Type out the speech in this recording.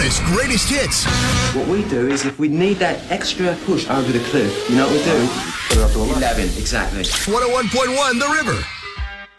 Rick's greatest hits. What we do is if we need that extra push over the cliff, you know what we do? Put it up to 11. 11, exactly. 101.1 The River.